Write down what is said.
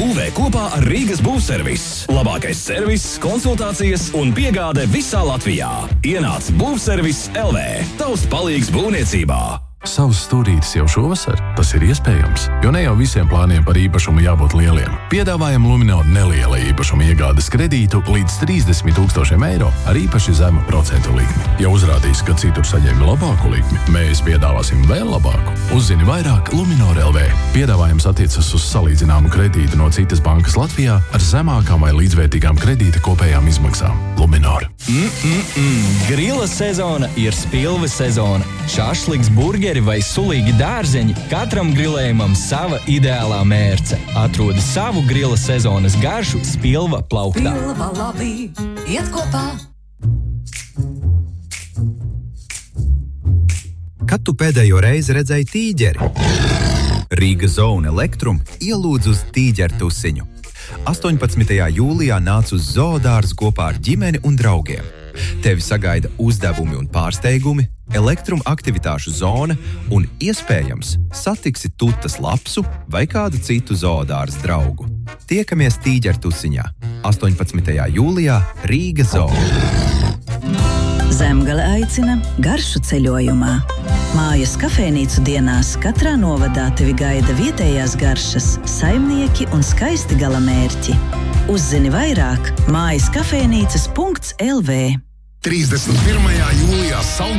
Būvē kopā ar Rīgas būvservis. Labākais servis, konsultācijas un piegāde visā Latvijā. Ienāc Būvservis LV. Tavs palīgs būvniecībā. Savs stūrītis jau šovasar? Tas ir iespējams, jo ne jau visiem plāniem par īpašumu jābūt lieliem. Piedāvājam Luminor neliela īpašuma iegādes kredītu līdz 30 000 eiro ar īpaši zemu procentu likmi. Ja uzrādīs, ka citur saņem labāku likmi, mēs piedāvāsim vēl labāku. Uzzini vairāk Luminor LV. Piedāvājums attiecas uz salīdzināmu kredītu no citas bankas Latvijā ar zemākām vai līdzvērtīgām kredīta kopējām izmaksām. Luminor. Grila sezona ir spilve sezona. Šašliks, burgeri vai sulīgi dārzeņi, katram grilējumam sava ideālā mērce. Atrodi savu grila sezonas garšu Spilva plauktā. Spilva labi, iet kopā. Kad tu pēdējo reizi redzēji tīģeri? Rīga Zone Elektrum ielūdz uz tīģertusiņu. 18. jūlijā nāc uz zoodārzu kopā ar ģimeni un draugiem. Tevi sagaida uzdevumi un pārsteigumi, Elektrum aktivitāšu zona un, iespējams, satiksi tutas lapsu vai kādu citu zoodārzu draugu. Tiekamies tīģertusiņā 18. jūlijā Rīga Zone. Zemgale aicina garšu ceļojumā. Mājas kafejnīcu dienās katrā novadā tevi gaida vietējās garšas, saimnieki un skaisti galamērķi. Uzzini vairāk mājas kafejnīcas.lv. 31. jūlijā